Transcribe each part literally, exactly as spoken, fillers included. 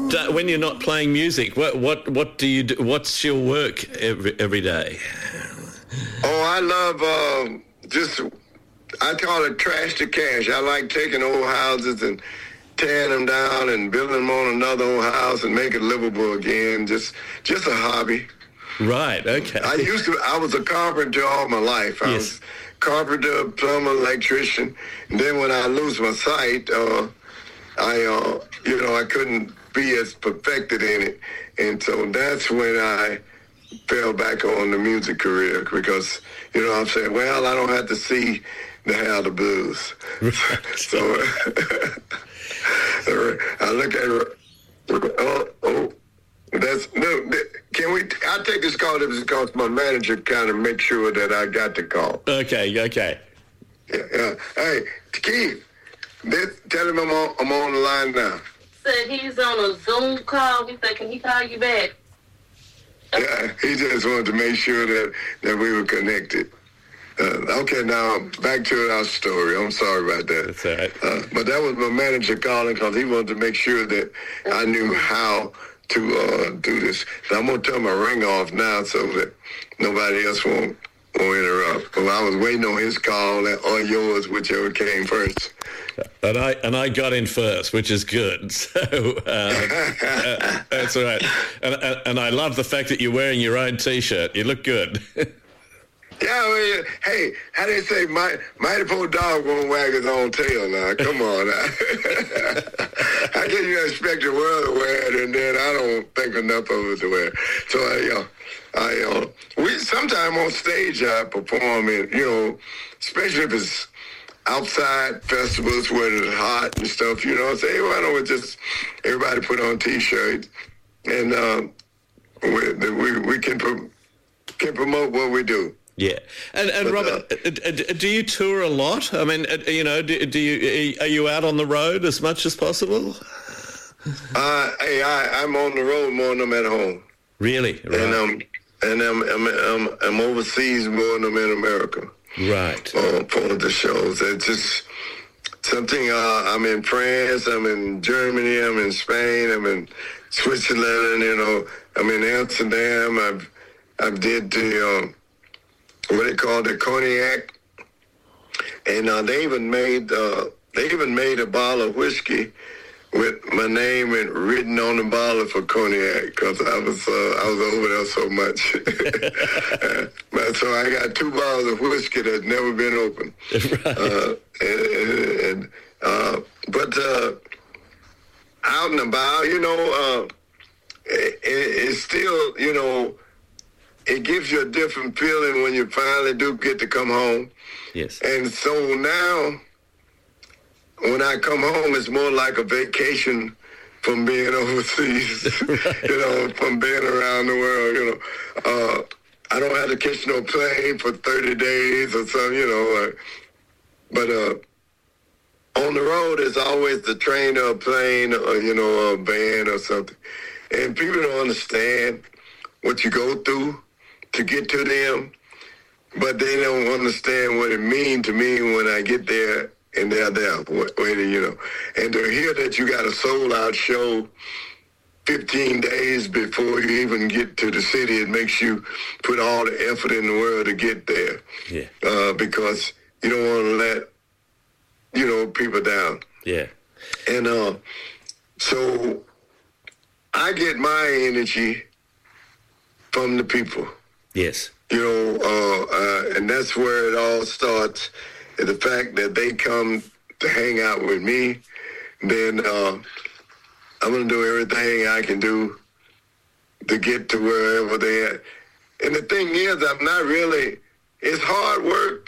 uh, when you're not playing music, what what what do you do? What's your work every every day? Oh, I love uh, just, I call it trash to cash. I like taking old houses and tearing them down and building them on another old house and make it livable again. Just just a hobby. Right, okay. I used to, I was a carpenter all my life. I Yes. was carpenter, plumber, electrician. And then when I lose my sight, uh, I, uh, you know, I couldn't be as perfected in it. And so that's when I fell back on the music career because, you know, I'm saying, well, I don't have to see the how the blues. So I look at it, oh, oh, that's, no, can we, I take this call because my manager kind of makes sure that I got the call. Okay, okay. Yeah, yeah. Hey, Keith, this, tell him I'm on, I'm on the line now. Said he's on a Zoom call. He said, can he call you back? Yeah, he just wanted to make sure that, that we were connected. Uh, okay, now back to our story. I'm sorry about that. That's all right. Uh, but that was my manager calling because he wanted to make sure that I knew how to uh, do this. So I'm going to turn my ring off now so that nobody else won't, won't interrupt. Well, I was waiting on his call or yours, whichever came first. And I and I got in first, which is good. So uh, uh, that's all right. And, and and I love the fact that you're wearing your own T-shirt. You look good. Yeah, well, hey, how they say, mighty, mighty poor dog won't wag his own tail now. Come on now. How can you expect the world to wear it, and then I don't think enough of it to wear it? So, I, uh, I, uh, we sometime on stage I perform it, you know, especially if it's outside festivals where it's hot and stuff, you know, say, hey, why don't we just, everybody put on T-shirts, and uh, we, we, we can, pro- can promote what we do. Yeah, and and But, Robert, uh, uh, do you tour a lot? I mean, uh, you know, do, do you are you out on the road as much as possible? Uh, hey, I, I'm on the road more than I'm at home, Really? Right. and um, and I'm I'm I'm, I'm overseas more than I'm in America. Right. Uh, for the shows, it's just something. Uh, I'm in France, I'm in Germany, I'm in Spain, I'm in Switzerland. You know, I'm in Amsterdam. I've I've did the. Uh, what they call the cognac, and uh, they even made uh, they even made a bottle of whiskey with my name and written on the bottle for cognac because I was uh, I was over there so much. But so I got two bottles of whiskey that's never been opened. Right. Uh, and, and uh, but uh, out and about, you know, uh, it, it's still, you know. It gives you a different feeling when you finally do get to come home. Yes. And so now, when I come home, it's more like a vacation from being overseas, right. You know, from being around the world, you know. Uh, I don't have to catch no plane for thirty days or something, you know. Uh, but uh, on the road, it's always the train or a plane or, you know, a van or something. And people don't understand what you go through to get to them, but they don't understand what it means to me when I get there and they're there, waiting, you know. And to hear that you got a sold-out show fifteen days before you even get to the city, it makes you put all the effort in the world to get there. Yeah. Uh, because you don't want to let, you know, people down. Yeah. And uh, so I get my energy from the people. Yes. You know, uh, uh, and that's where it all starts. The fact that they come to hang out with me, then uh, I'm going to do everything I can do to get to wherever they're at. And the thing is, I'm not really, it's hard work,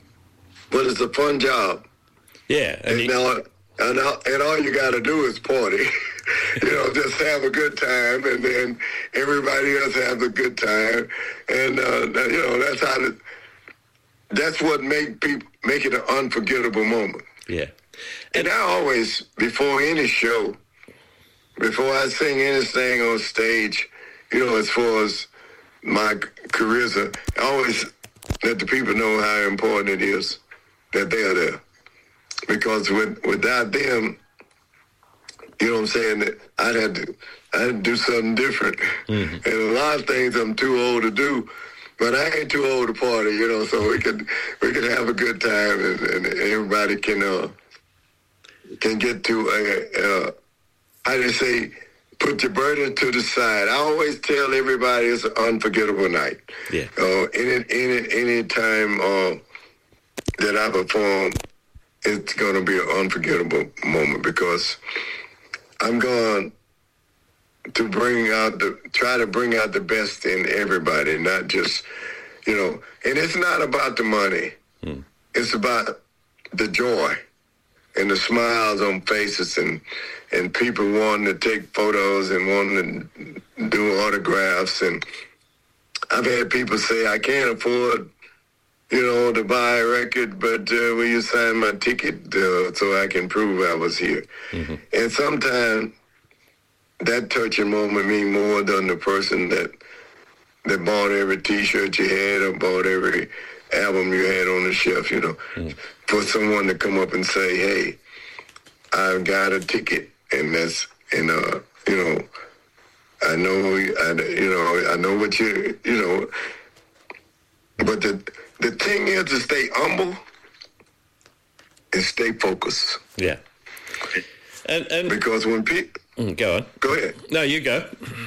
but it's a fun job. Yeah. And, you, now, and, all, and all you got to do is party. You know, just have a good time, and then everybody else has a good time, and uh, you know that's how. The, that's what make people make it an unforgettable moment. Yeah. And I always, before any show, before I sing anything on stage, you know, as far as my career, I always let the people know how important it is that they're there, because with, without them, You know what I'm saying? That I'd have to, I'd have to do something different. Mm-hmm. And a lot of things I'm too old to do, but I ain't too old to party, you know, so we could, we could have a good time and, and everybody can, uh, can get to a, uh, how do you say, put your burden to the side. I always tell everybody it's an unforgettable night. Yeah. Uh, any, any, any time, uh, that I perform, it's going to be an unforgettable moment because I'm going to bring out the, try to bring out the best in everybody, not just, you know, and it's not about the money. Hmm. It's about the joy and the smiles on faces and, and people wanting to take photos and wanting to do autographs. And I've had people say, I can't afford, you know, to buy a record, but uh, will you sign my ticket uh, so I can prove I was here? Mm-hmm. And sometimes that touching moment means more than the person that that bought every T-shirt you had or bought every album you had on the shelf, you know. Mm-hmm. For someone to come up and say, hey, I've got a ticket, and that's, and, uh, you know, I know, I, you know, I know what you, you know, but the, The thing is to stay humble and stay focused. Yeah. And, and because when people... Go on. Go ahead. No, you go.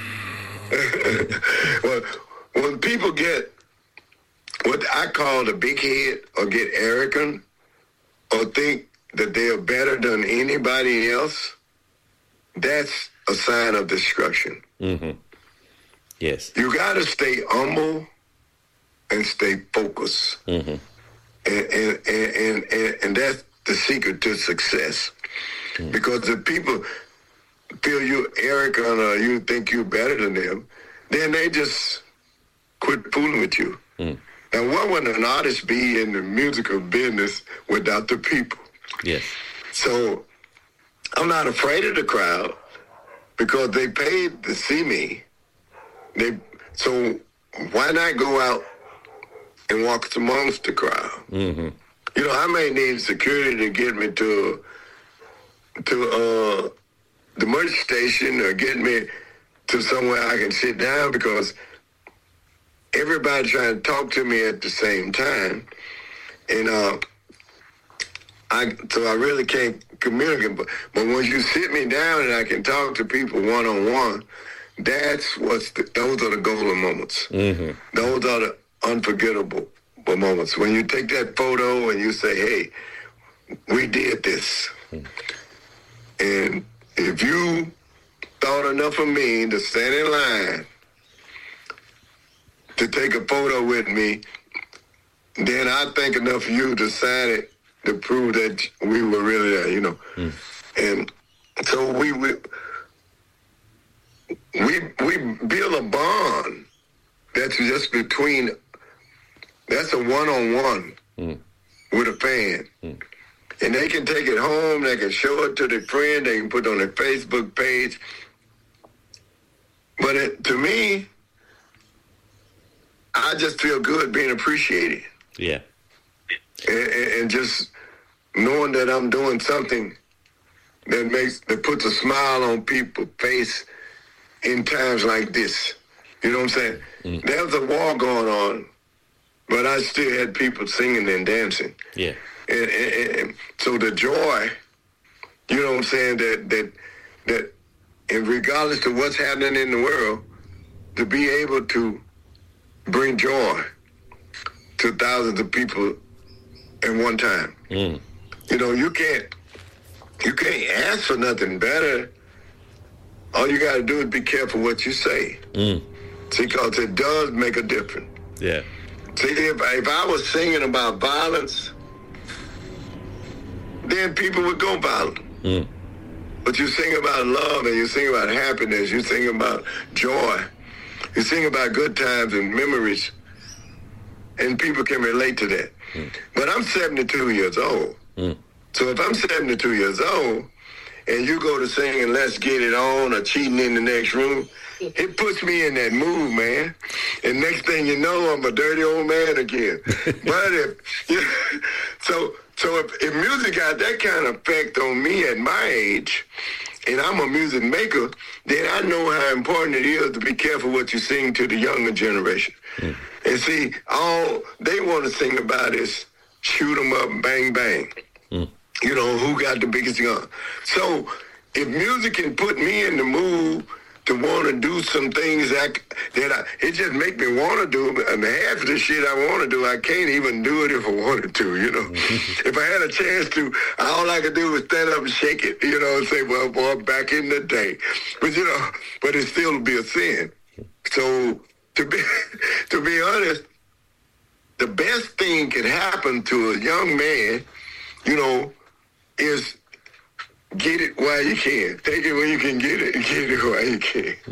Well, when people get what I call the big head or get arrogant or think that they are better than anybody else, that's a sign of destruction. Mm-hmm. Yes. You got to stay humble and stay focused. Mm-hmm. And, and, and, and, and that's the secret to success. Mm-hmm. Because if people feel you arrogant or you think you're better than them, then they just quit fooling with you. Mm-hmm. And what would an artist be in the musical business without the people? Yes. So I'm not afraid of the crowd because they paid to see me. They So why not go out and walk amongst the crowd? Mm-hmm. You know, I may need security to get me to to uh, the merch station or get me to somewhere I can sit down because everybody's trying to talk to me at the same time. And uh, I so I really can't communicate. But, but when you sit me down and I can talk to people one-on-one, that's what's the, those are the golden moments. Mm-hmm. Those are the unforgettable moments. When you take that photo and you say, hey, we did this. Mm-hmm. And if you thought enough of me to stand in line to take a photo with me, then I think enough of you to sign it to prove that we were really there, you know. Mm. And so we, we we we build a bond that's just between, that's a one-on-one mm. with a fan. Mm. And they can take it home, they can show it to their friend, they can put it on their Facebook page. But it, to me, I just feel good being appreciated. Yeah. And, and just knowing that I'm doing something that makes, that puts a smile on people's face in times like this. You know what I'm saying? Mm. There was a war going on, but I still had people singing and dancing. Yeah. And, and, and so the joy, you know what I'm saying, that, that, that, and regardless of what's happening in the world, to be able to bring joy to thousands of people at one time. Mm. You know, you can't, you can't ask for nothing better. All you got to do is be careful what you say. Mm. See, because it does make a difference. Yeah. See, if, if I was singing about violence, then people would go violent. Mm. But you sing about love and you sing about happiness, you sing about joy, you sing about good times and memories, and people can relate to that. Mm. But I'm seventy-two years old. Mm. So if I'm seventy-two years old and you go to singing Let's Get It On or Cheating in the Next Room, it puts me in that mood, man. And next thing you know, I'm a dirty old man again. But if, you know, so... So if, if music got that kind of effect on me at my age, and I'm a music maker, then I know how important it is to be careful what you sing to the younger generation. Mm. And see, all they want to sing about is shoot 'em up, bang, bang. Mm. You know, who got the biggest gun. So if music can put me in the mood to want to do some things that, that I, it just make me want to do. And half of the shit I want to do, I can't even do it if I wanted to, you know. If I had a chance to, all I could do was stand up and shake it, you know, and say, well, boy, back in the day. But, you know, but it still would be a sin. So to be, to be honest, the best thing could happen to a young man, you know, is get it while you can. Take it when you can get it and get it while you can.